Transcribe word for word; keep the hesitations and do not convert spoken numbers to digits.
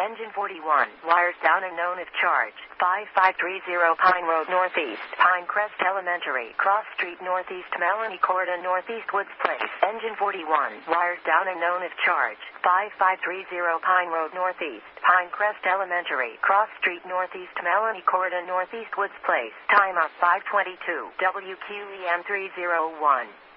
Engine forty-one, wires down unknown if charge. five five three zero Pine Road Northeast, Pinecrest Elementary, Cross Street Northeast, Melanie Corridor Northeast Woods Place. Engine forty-one, wires down unknown if charge. five five three zero Pine Road Northeast, Pinecrest Elementary, Cross Street Northeast, Melanie Corridor Northeast Woods Place. Timeout five twenty-two, W Q E M three oh one.